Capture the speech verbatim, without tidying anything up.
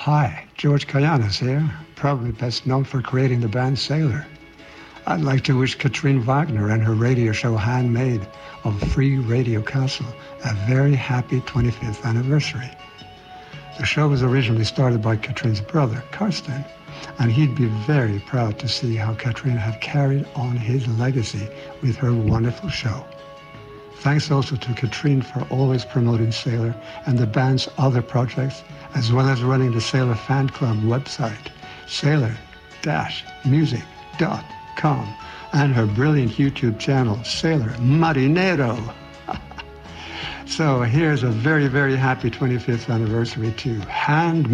Hi, George Kayanis here, probably best known for creating the band Sailor. I'd like to wish Katrine Wagner and her radio show Handmade of Free Radio Castle a very happy twenty-fifth anniversary. The show was originally started by Katrine's brother, Karsten, and he'd be very proud to see how Katrine had carried on his legacy with her wonderful show. Thanks also to Katrine for always promoting Sailor and the band's other projects, as well as running the Sailor Fan Club website, sailor dash music dot com, and her brilliant YouTube channel, Sailor Marinero. So here's a very, very happy twenty-fifth anniversary to Handmade.